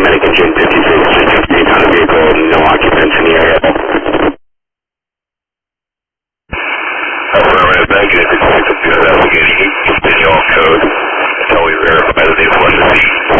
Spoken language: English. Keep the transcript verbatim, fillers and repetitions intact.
Medic engine fifty-six, just fifty-eight on the vehicle, no occupants in the area. Affirmative, Medic engine fifty-six, investigating.